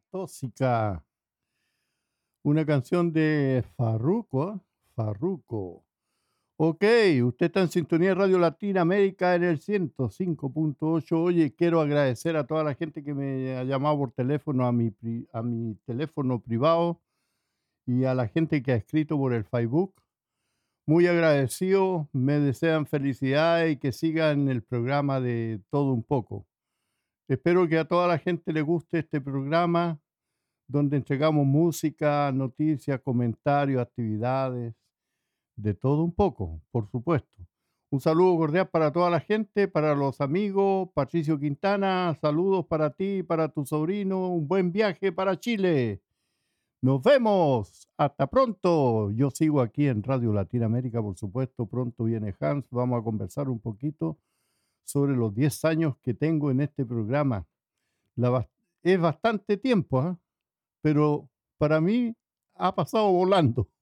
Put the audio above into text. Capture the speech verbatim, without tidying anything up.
Tóxica, una canción de Farruko, ¿ah? Farruko. Ok, usted está en sintonía de Radio Latina América en el ciento cinco punto ocho. Oye, quiero agradecer a toda la gente que me ha llamado por teléfono a mi, pri- a mi teléfono privado y a la gente que ha escrito por el Facebook. Muy agradecido, me desean felicidades y que sigan el programa de Todo un poco. Espero que a toda la gente le guste este programa donde entregamos música, noticias, comentarios, actividades, de todo un poco, por supuesto. Un saludo cordial para toda la gente, para los amigos. Patricio Quintana, saludos para ti, para tu sobrino. Un buen viaje para Chile. Nos vemos. Hasta pronto. Yo sigo aquí en Radio Latinoamérica, por supuesto. Pronto viene Hans. Vamos a conversar un poquito sobre los diez años que tengo en este programa. La bas- es bastante tiempo, ¿ah? Pero para mí ha pasado volando.